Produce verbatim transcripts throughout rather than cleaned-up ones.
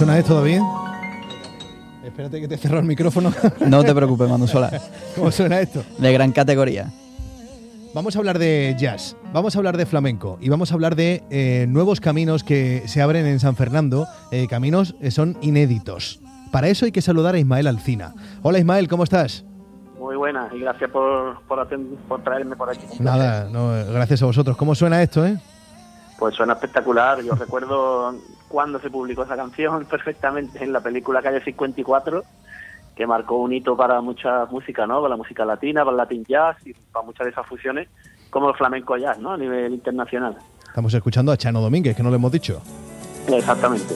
suena esto, David? Espérate que te cerró el micrófono. No te preocupes, Manu Sola. ¿Cómo suena esto? De gran categoría. Vamos a hablar de jazz, vamos a hablar de flamenco y vamos a hablar de eh, nuevos caminos que se abren en San Fernando, eh, caminos que son inéditos. Para eso hay que saludar a Ismael Alcina. Hola Ismael, ¿cómo estás? Muy buenas y gracias por, por, atend- por traerme por aquí. Nada, no, gracias a vosotros. ¿Cómo suena esto, eh? Pues suena espectacular. Yo recuerdo cuando se publicó esa canción perfectamente en la película Calle cincuenta y cuatro, que marcó un hito para mucha música, ¿no? Para la música latina, para el Latin Jazz y para muchas de esas fusiones, como el flamenco jazz, ¿no? A nivel internacional. Estamos escuchando a Chano Domínguez, que no lo hemos dicho. Exactamente.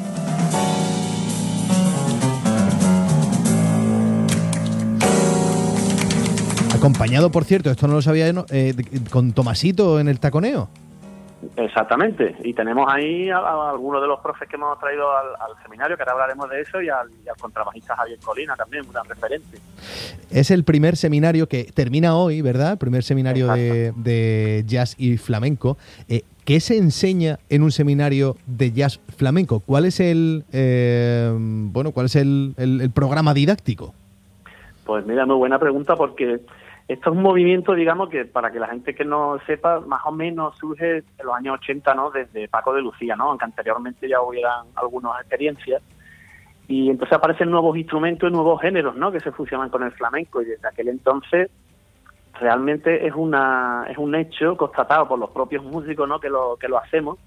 Acompañado, por cierto, esto no lo sabía, eh, con Tomasito en el taconeo. Exactamente, y tenemos ahí a, a algunos de los profes que hemos traído al, al seminario, que ahora hablaremos de eso, y al, y al contrabajista Javier Colina también, un gran referente. Es el primer seminario que termina hoy, ¿verdad? El primer seminario de, de jazz y flamenco. Eh, ¿Qué se enseña en un seminario de jazz flamenco? ¿Cuál es el eh, bueno, cuál es el, el, el programa didáctico? Pues mira, muy buena pregunta, porque esto es un movimiento, digamos, que para que la gente que no sepa, más o menos surge en los años ochenta, ¿no? Desde Paco de Lucía, ¿no? Aunque anteriormente ya hubieran algunas experiencias. Y entonces aparecen nuevos instrumentos y nuevos géneros, ¿no? Que se fusionan con el flamenco. Y desde aquel entonces realmente es una es un hecho constatado por los propios músicos, ¿no? Que lo que lo hacemos,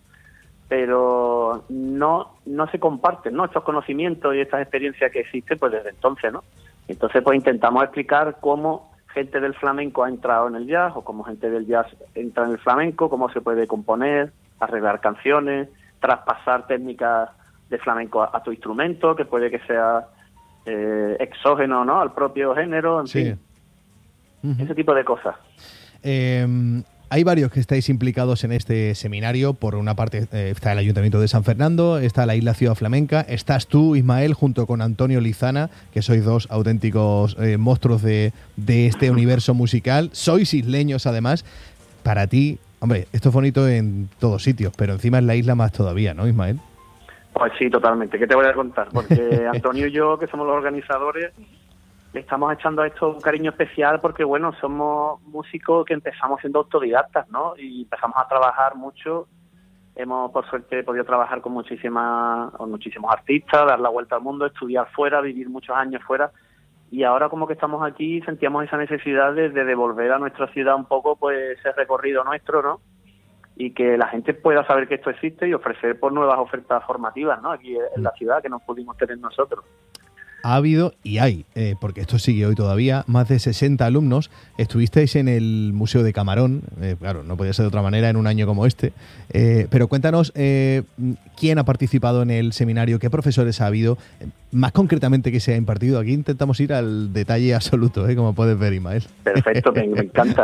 pero no no se comparten, ¿no? Estos conocimientos y estas experiencias que existen, pues desde entonces, ¿no? Entonces, pues intentamos explicar cómo gente del flamenco ha entrado en el jazz, o cómo gente del jazz entra en el flamenco, cómo se puede componer, arreglar canciones, traspasar técnicas de flamenco a, a tu instrumento, que puede que sea eh, exógeno, ¿no? Al propio género, en Sí. fin. Uh-huh. Ese tipo de cosas. Eh, hay varios que estáis implicados en este seminario. Por una parte eh, está el Ayuntamiento de San Fernando, está la Isla Ciudad Flamenca, estás tú, Ismael, junto con Antonio Lizana, que sois dos auténticos eh, monstruos de, de este universo musical. Sois isleños, además. Para ti, hombre, esto es bonito en todos sitios, pero encima es la isla más todavía, ¿no, Ismael? Pues sí, totalmente. ¿Qué te voy a contar? Porque Antonio y yo, que somos los organizadores, le estamos echando a esto un cariño especial porque, bueno, somos músicos que empezamos siendo autodidactas, ¿no? Y empezamos a trabajar mucho. Hemos, por suerte, podido trabajar con muchísimas, con muchísimos artistas, dar la vuelta al mundo, estudiar fuera, vivir muchos años fuera. Y ahora, como que estamos aquí, sentíamos esa necesidad de, de devolver a nuestra ciudad un poco, pues, ese recorrido nuestro, ¿no? Y que la gente pueda saber que esto existe y ofrecer por nuevas ofertas formativas, ¿no? Aquí en la ciudad, que no pudimos tener nosotros. Ha habido y hay, eh, porque esto sigue hoy todavía, más de sesenta alumnos. Estuvisteis en el Museo de Camarón, eh, claro, no podía ser de otra manera en un año como este, eh, pero cuéntanos eh, quién ha participado en el seminario, qué profesores ha habido, eh, más concretamente qué se ha impartido. Aquí intentamos ir al detalle absoluto, eh, como puedes ver, Ismael. Perfecto, me, me encanta.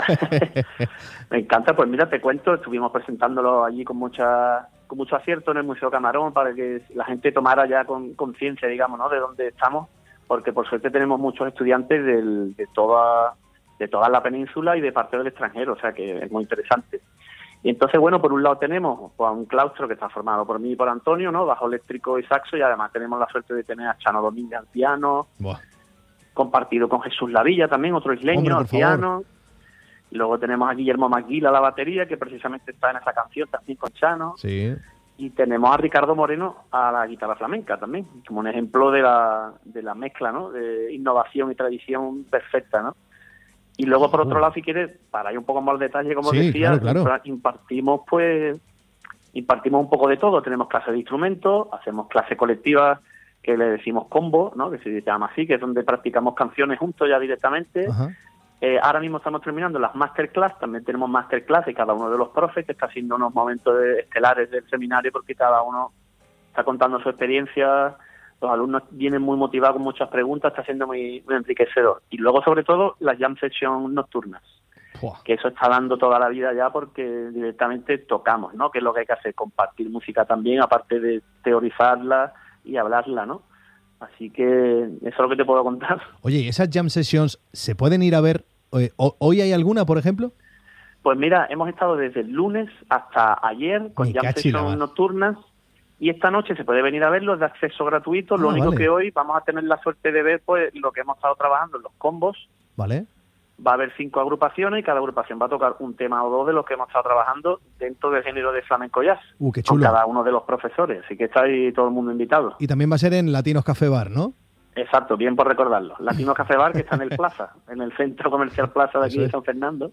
Me encanta, pues mira, te cuento, estuvimos presentándolo allí con mucha... con mucho acierto en el Museo Camarón para que la gente tomara ya con conciencia, digamos, ¿no? De dónde estamos, porque por suerte tenemos muchos estudiantes del, de toda de toda la península y de parte del extranjero, o sea que es muy interesante. Y entonces, bueno, por un lado tenemos pues, un claustro que está formado por mí y por Antonio, ¿no? Bajo eléctrico y saxo, y además tenemos la suerte de tener a Chano Domínguez al piano, Buah. compartido con Jesús Lavilla también, otro isleño, Hombre, por al favor. piano. Luego tenemos a Guillermo Maguila a la batería, que precisamente está en esa canción también con Chano. Sí. Y tenemos a Ricardo Moreno a la guitarra flamenca también, como un ejemplo de la, de la mezcla, ¿no? De innovación y tradición perfecta, ¿no? Y luego, por otro lado, si quieres, para ir un poco más al detalle, como Sí, decía, claro, claro. impartimos, pues, impartimos un poco de todo. Tenemos clases de instrumentos, hacemos clases colectivas que le decimos combo, ¿no? Que se llama así, que es donde practicamos canciones juntos ya directamente. Ajá. Eh, ahora mismo estamos terminando las masterclass, también tenemos masterclass de cada uno de los profes, que está haciendo unos momentos de- estelares del seminario, porque cada uno está contando su experiencia, los alumnos vienen muy motivados con muchas preguntas, está siendo muy, muy enriquecedor. Y luego, sobre todo, las jam sessions nocturnas, Buah. que eso está dando toda la vida ya porque directamente tocamos, ¿no? Que es lo que hay que hacer, compartir música también, aparte de teorizarla y hablarla, ¿no? Así que eso es lo que te puedo contar. Oye, ¿y esas jam sessions se pueden ir a ver? Eh, ¿Hoy hay alguna, por ejemplo? Pues mira, hemos estado desde el lunes hasta ayer con Me jam cachi la sessions mar. nocturnas Y esta noche se puede venir a verlo, es de acceso gratuito. Lo Ah, único vale. que hoy vamos a tener la suerte de ver pues lo que hemos estado trabajando en los combos. Vale. Va a haber cinco agrupaciones y cada agrupación va a tocar un tema o dos de los que hemos estado trabajando dentro del género de flamenco jazz. Uh, qué Con chulo. cada uno de los profesores. Así que está ahí todo el mundo invitado. Y también va a ser en Latinos Café Bar, ¿no? Exacto, bien por recordarlo. Latino Café Bar, que está en el Plaza, en el Centro Comercial Plaza de aquí Eso de es. San Fernando,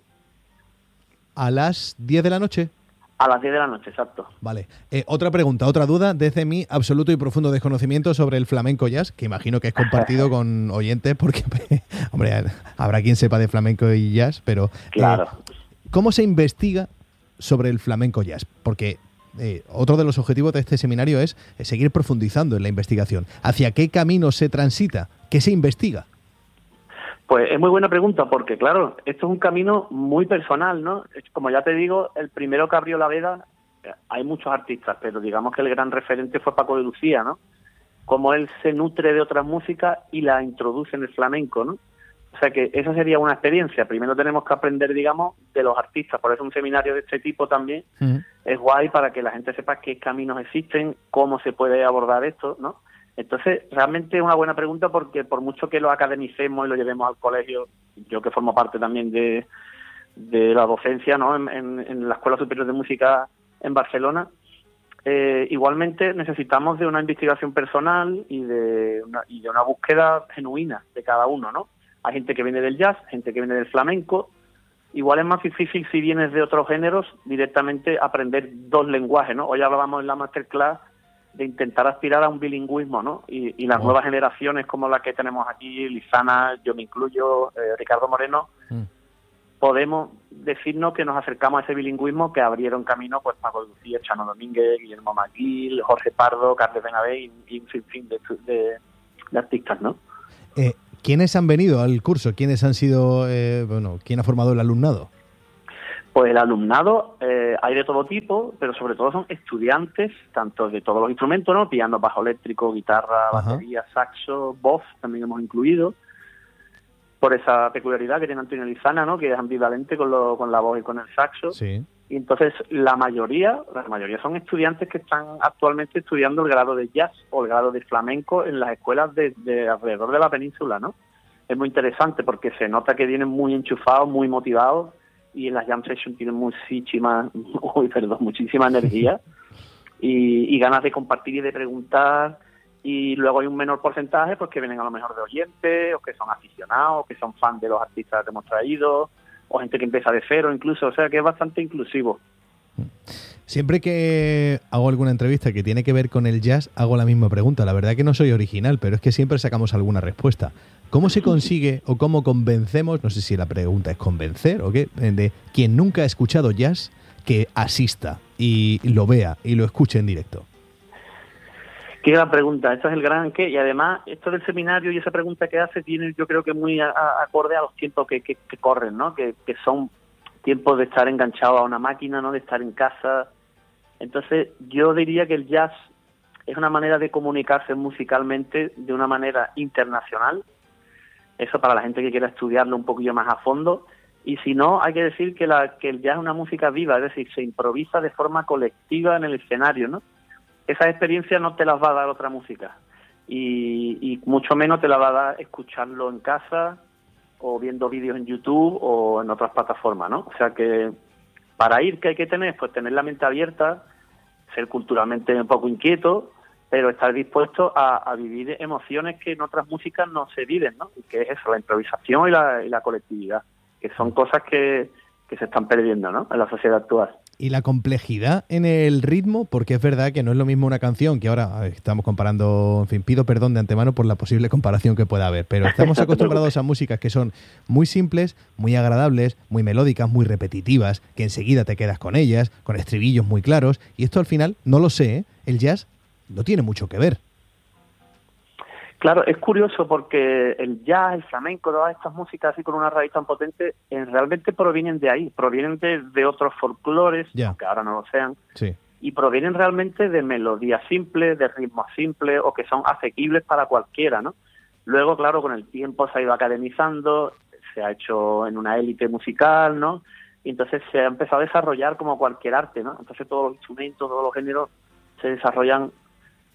A las diez de la noche. a las diez de la noche, exacto. Vale. Eh, otra pregunta, otra duda desde mi absoluto y profundo desconocimiento sobre el flamenco jazz, que imagino que es compartido con oyentes, porque, hombre, habrá quien sepa de flamenco y jazz, pero... eh, Claro. ¿Cómo se investiga sobre el flamenco jazz? Porque eh, otro de los objetivos de este seminario es eh, seguir profundizando en la investigación. ¿Hacia qué camino se transita? ¿Qué se investiga? Pues es muy buena pregunta porque, claro, esto es un camino muy personal, ¿no? Es- Como ya te digo, el primero que abrió la veda, eh, hay muchos artistas, pero digamos que el gran referente fue Paco de Lucía, ¿no? Como él se nutre de otras músicas y la introduce en el flamenco, ¿no? O sea que esa sería una experiencia. Primero tenemos que aprender, digamos, de los artistas. Por eso un seminario de este tipo también es guay para que la gente sepa qué caminos existen, cómo se puede abordar esto, ¿no? Entonces, realmente es una buena pregunta porque por mucho que lo academicemos y lo llevemos al colegio, yo que formo parte también de, de la docencia, ¿no? En, en, en la Escuela Superior de Música en Barcelona, eh, igualmente necesitamos de una investigación personal y de una, y de una búsqueda genuina de cada uno, ¿no? Hay gente que viene del jazz, gente que viene del flamenco. Igual es más difícil si vienes de otros géneros directamente aprender dos lenguajes, ¿no? Hoy hablábamos en la masterclass de intentar aspirar a un bilingüismo, ¿no? Y, y las Oh. nuevas generaciones como las que tenemos aquí, Lizana, yo me incluyo, eh, Ricardo Moreno, Mm. podemos decirnos que nos acercamos a ese bilingüismo que abrieron camino pues Paco de Lucía, Chano Domínguez, Guillermo Maquil, Jorge Pardo, Carles Benavé y, y un sinfín de, de, de artistas, ¿no? Eh, ¿Quiénes han venido al curso? ¿Quiénes han sido, eh, bueno, quién ha formado el alumnado? Pues el alumnado eh, hay de todo tipo, pero sobre todo son estudiantes, tanto de todos los instrumentos, ¿no? Piano, bajo eléctrico, guitarra, Ajá. batería, saxo, voz, también hemos incluido, por esa peculiaridad que tiene Antonio Lizana, ¿no? Que es ambivalente con, lo, con la voz y con el saxo. Sí. Y entonces la mayoría, la mayoría son estudiantes que están actualmente estudiando el grado de jazz o el grado de flamenco en las escuelas de, de alrededor de la península, ¿no? Es muy interesante porque se nota que vienen muy enchufados, muy motivados, y en las jam sessions tienen muchísima, uy, perdón, muchísima energía y, y ganas de compartir y de preguntar. Y luego hay un menor porcentaje pues que vienen a lo mejor de oyentes, o que son aficionados, o que son fans de los artistas que hemos traído, o gente que empieza de cero incluso, o sea que es bastante inclusivo. Siempre que hago alguna entrevista que tiene que ver con el jazz, hago la misma pregunta. La verdad que no soy original, pero es que siempre sacamos alguna respuesta. ¿Cómo se consigue o cómo convencemos, no sé si la pregunta es convencer o qué, de quien nunca ha escuchado jazz, que asista y lo vea y lo escuche en directo? Qué gran pregunta, ese es el gran qué, y además esto del seminario y esa pregunta que hace tiene yo creo que muy a, a, acorde a los tiempos que, que, que corren, ¿no? Que, que son tiempos de estar enganchado a una máquina, ¿no? De estar en casa. Entonces yo diría que el jazz es una manera de comunicarse musicalmente de una manera internacional, eso para la gente que quiera estudiarlo un poquillo más a fondo, y si no, hay que decir que, la, que el jazz es una música viva, es decir, se improvisa de forma colectiva en el escenario, ¿no? Esas experiencias no te las va a dar otra música y, y mucho menos te la va a dar escucharlo en casa o viendo vídeos en YouTube o en otras plataformas, ¿no? O sea que para ir, ¿qué hay que tener? Pues tener la mente abierta, ser culturalmente un poco inquieto, pero estar dispuesto a, a vivir emociones que en otras músicas no se viven, ¿no? Y que es eso, la improvisación y la, y la colectividad, que son cosas que, que se están perdiendo, ¿no? En la sociedad actual. Y la complejidad en el ritmo, porque es verdad que no es lo mismo una canción, que ahora a ver, estamos comparando, en fin, pido perdón de antemano por la posible comparación que pueda haber, pero estamos acostumbrados a músicas que son muy simples, muy agradables, muy melódicas, muy repetitivas, que enseguida te quedas con ellas, con estribillos muy claros, y esto al final, no lo sé, ¿eh? El jazz no tiene mucho que ver. Claro, es curioso porque el jazz, el flamenco, todas estas músicas así con una raíz tan potente, eh, realmente provienen de ahí, provienen de, de otros folclores, Ya. aunque ahora no lo sean, Sí. y provienen realmente de melodías simples, de ritmos simples o que son asequibles para cualquiera, ¿no? Luego, claro, con el tiempo se ha ido academizando, se ha hecho en una élite musical, ¿no? Y entonces se ha empezado a desarrollar como cualquier arte, ¿no? Entonces todos los instrumentos, todos los géneros se desarrollan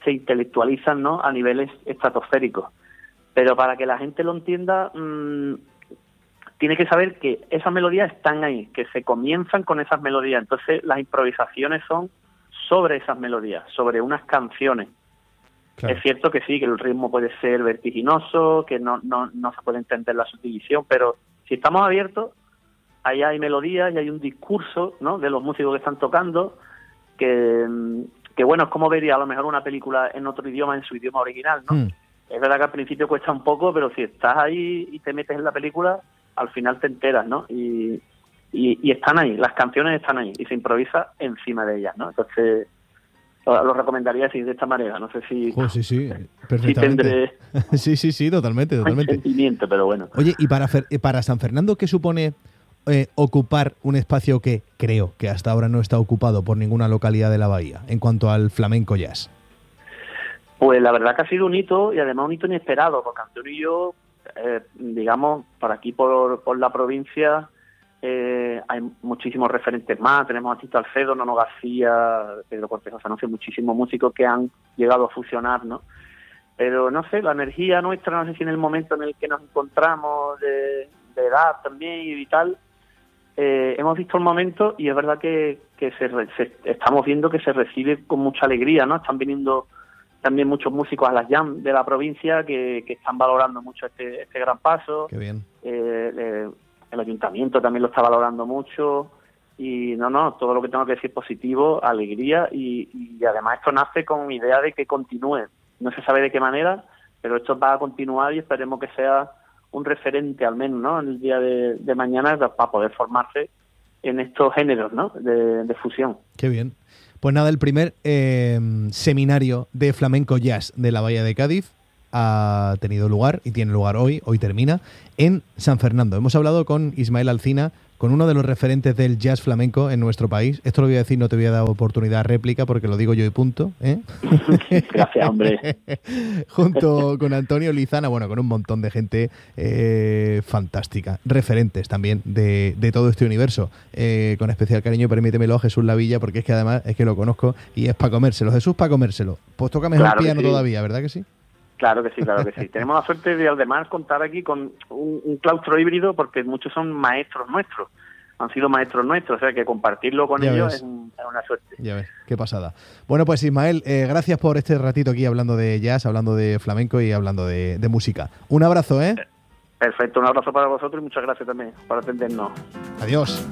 se intelectualizan, ¿no?, a niveles estratosféricos. Pero para que la gente lo entienda, mmm, tiene que saber que esas melodías están ahí, que se comienzan con esas melodías. Entonces las improvisaciones son sobre esas melodías, sobre unas canciones. Claro. Es cierto que sí, que el ritmo puede ser vertiginoso, que no, no, no se puede entender la subdivisión, pero si estamos abiertos, ahí hay melodías y hay un discurso, ¿no?, de los músicos que están tocando, que, que bueno, es como vería a lo mejor una película en otro idioma, en su idioma original, ¿no? Mm. Es verdad que al principio cuesta un poco, pero si estás ahí y te metes en la película, al final te enteras, ¿no? Y, y, y están ahí, las canciones están ahí, y se improvisa encima de ellas, ¿no? Entonces, lo, lo recomendaría así, de esta manera. No sé si... Oh, sí, sí, perfectamente. Si tendré... sí, sí, sí, totalmente, totalmente. Sentimiento, pero bueno. Oye, ¿y para, para San Fernando qué supone eh, ocupar un espacio que creo que hasta ahora no está ocupado por ninguna localidad de la bahía, en cuanto al flamenco jazz? Pues la verdad que ha sido un hito, y además un hito inesperado, porque Antonio y yo... Eh, digamos, por aquí, por, por la provincia, eh, hay muchísimos referentes más. Tenemos a Tito Alcedo, Nono García, Pedro Cortés, o sea, no sé, muchísimos músicos que han llegado a fusionar, ¿no? Pero no sé, la energía nuestra, no sé si en el momento en el que nos encontramos, de, de edad también y tal, eh, hemos visto el momento, y es verdad que, que se, se, estamos viendo que se recibe con mucha alegría, ¿no? Están viniendo también muchos músicos a las jam de la provincia que, que están valorando mucho este, este gran paso. Qué bien. Eh, eh, el ayuntamiento también lo está valorando mucho, y no, no, todo lo que tengo que decir positivo, alegría, y, y además esto nace con idea de que continúe. No se sabe de qué manera, pero esto va a continuar y esperemos que sea un referente al menos, ¿no?, en el día de, de mañana, para poder formarse en estos géneros, ¿no?, de, de fusión. Qué bien. Pues nada, el primer eh, seminario de flamenco jazz de la Bahía de Cádiz ha tenido lugar y tiene lugar hoy, hoy termina, en San Fernando. Hemos hablado con Ismael Alcina, con uno de los referentes del jazz flamenco en nuestro país. Esto lo voy a decir, no te voy a dar oportunidad de réplica porque lo digo yo y punto, ¿eh? Gracias, hombre. Junto con Antonio Lizana, bueno, con un montón de gente eh, fantástica, referentes también de, de todo este universo. Eh, con especial cariño, permítemelo, a Jesús Lavilla, porque es que además es que lo conozco y es para comérselo. Jesús, para comérselo. Pues toca mejor claro piano sí. todavía, ¿verdad que sí? Claro que sí, claro que sí. Tenemos la suerte de además contar aquí con un, un claustro híbrido, porque muchos son maestros nuestros, han sido maestros nuestros, o sea que compartirlo con ya ellos ves. es, un, es una suerte. Ya ves, qué pasada. Bueno, pues Ismael, eh, gracias por este ratito aquí hablando de jazz, hablando de flamenco y hablando de, de música. Un abrazo, ¿eh? Perfecto, un abrazo para vosotros y muchas gracias también por atendernos. Adiós.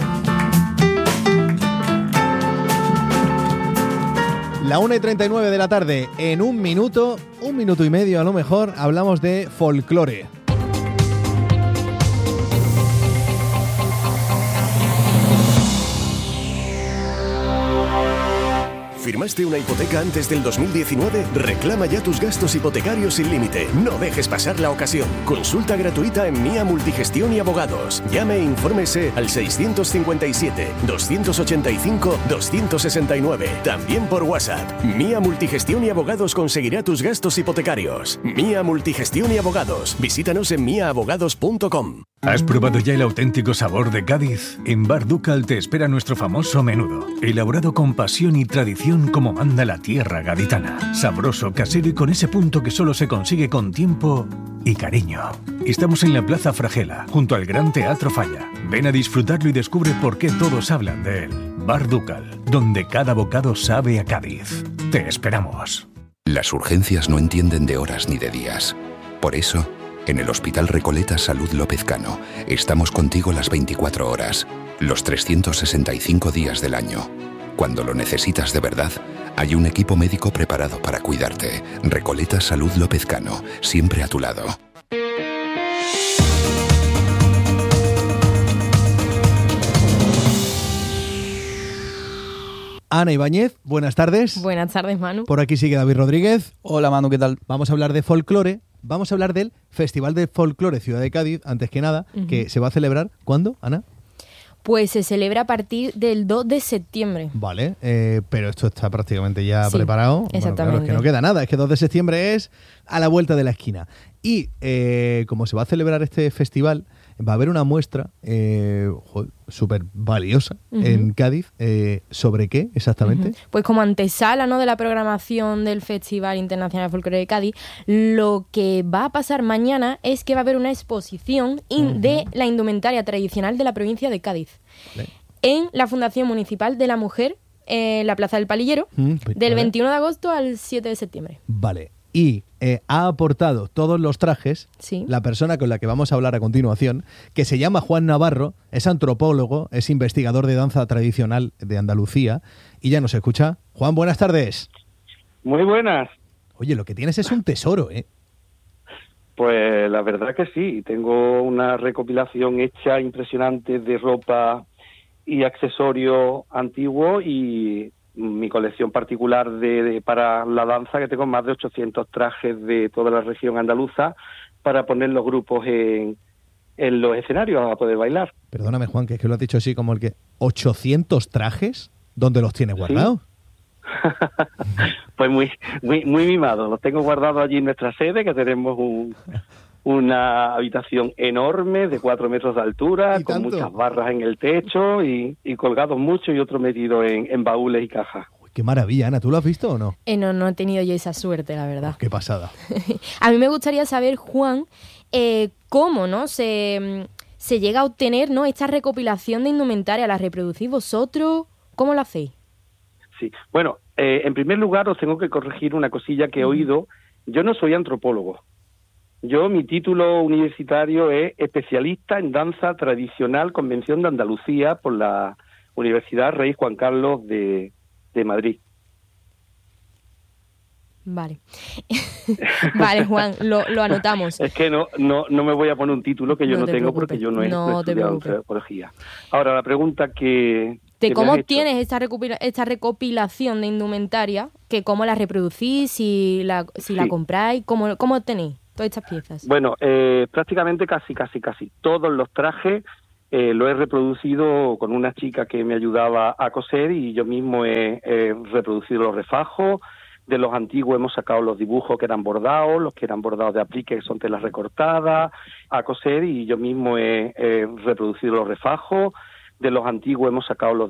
La una y treinta y nueve de la tarde, en un minuto, un minuto y medio a lo mejor, hablamos de folclore. ¿Firmaste una hipoteca antes del dos mil diecinueve? Reclama ya tus gastos hipotecarios sin límite. No dejes pasar la ocasión. Consulta gratuita en Mía Multigestión y Abogados. Llame e infórmese al seiscientos cincuenta y siete, doscientos ochenta y cinco, doscientos sesenta y nueve. También por WhatsApp. Mía Multigestión y Abogados conseguirá tus gastos hipotecarios. Mía Multigestión y Abogados. Visítanos en mía abogados punto com. ¿Has probado ya el auténtico sabor de Cádiz? En Bar Ducal te espera nuestro famoso menudo, elaborado con pasión y tradición como manda la tierra gaditana. Sabroso, casero y con ese punto que solo se consigue con tiempo y cariño. Estamos en la Plaza Fragela, junto al Gran Teatro Falla. Ven a disfrutarlo y descubre por qué todos hablan de él. Bar Ducal, donde cada bocado sabe a Cádiz. Te esperamos. Las urgencias no entienden de horas ni de días. Por eso, en el Hospital Recoleta Salud López Cano, estamos contigo las veinticuatro horas, los trescientos sesenta y cinco días del año. Cuando lo necesitas de verdad, hay un equipo médico preparado para cuidarte. Recoleta Salud López Cano, siempre a tu lado. Ana Ibáñez, buenas tardes. Buenas tardes, Manu. Por aquí sigue David Rodríguez. Hola, Manu, ¿qué tal? Vamos a hablar de folclore. Vamos a hablar del Festival de Folclore Ciudad de Cádiz, antes que nada, uh-huh. que se va a celebrar, ¿cuándo, Ana? Pues se celebra a partir del dos de septiembre. Vale, eh, pero esto está prácticamente ya sí, preparado. Exactamente. Bueno, claro, es que no queda nada, es que dos de septiembre es a la vuelta de la esquina. Y eh, como se va a celebrar este festival, va a haber una muestra, eh, súper valiosa Uh-huh. en Cádiz. Eh, ¿Sobre qué exactamente? Uh-huh. Pues como antesala, ¿no?, de la programación del Festival Internacional de Folclore de Cádiz, lo que va a pasar mañana es que va a haber una exposición in- Uh-huh. de la indumentaria tradicional de la provincia de Cádiz Vale. en la Fundación Municipal de la Mujer, en la Plaza del Palillero, Mm, del vale. veintiuno de agosto al siete de septiembre. Vale. Y eh, ha aportado todos los trajes Sí. la persona con la que vamos a hablar a continuación, que se llama Juan Navarro, es antropólogo, es investigador de danza tradicional de Andalucía y ya nos escucha. Juan, buenas tardes. Muy buenas. Oye, lo que tienes es un tesoro, ¿eh? Pues la verdad que sí, tengo una recopilación hecha impresionante de ropa y accesorios antiguos y mi colección particular de, de para la danza, que tengo más de ochocientos trajes de toda la región andaluza para poner los grupos en, en los escenarios a poder bailar. Perdóname, Juan, que es que lo has dicho así como el que... ¿ochocientos trajes? ¿Dónde los tienes guardados? Pues muy, muy, muy mimados. Los tengo guardados allí en nuestra sede, que tenemos un, una habitación enorme de cuatro metros de altura, ¿Y con tanto? muchas barras en el techo y, y colgados muchos y otros metidos en, en baúles y cajas. Uy, qué maravilla, Ana. ¿Tú lo has visto o no? Eh, no, no he tenido yo esa suerte, la verdad. Qué pasada. A mí me gustaría saber, Juan, eh, cómo, ¿no?, se, se llega a obtener, ¿no?, esta recopilación de indumentaria. ¿La reproducís vosotros? ¿Cómo lo hacéis? Sí. Bueno, eh, en primer lugar os tengo que corregir una cosilla que he oído. Yo no soy antropólogo. Yo, mi título universitario es especialista en danza tradicional Convención de Andalucía por la Universidad Rey Juan Carlos de, de Madrid. Vale. Vale, Juan, lo, lo anotamos. Es que no, no, no me voy a poner un título que yo No no, te tengo preocupes. porque yo no he, No no he te estudiado preocupes. antropología. Ahora, la pregunta que... De que me cómo has hecho. obtienes esta, recopila- esta recopilación de indumentaria, que cómo la reproducís, si la, si la Sí. compráis, cómo, cómo obtenéis todas estas piezas. Bueno, eh, prácticamente casi, casi, casi todos los trajes eh, lo he reproducido con una chica que me ayudaba a coser y yo mismo he, he reproducido los refajos. De los antiguos hemos sacado los dibujos que eran bordados, los que eran bordados de aplique, que son telas recortadas, a coser y yo mismo he, he reproducido los refajos. De los antiguos hemos sacado los,